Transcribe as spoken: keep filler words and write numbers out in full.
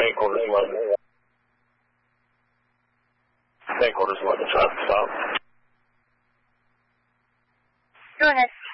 main quarters eleven. Main quarters eleven, traffic stop. Go ahead.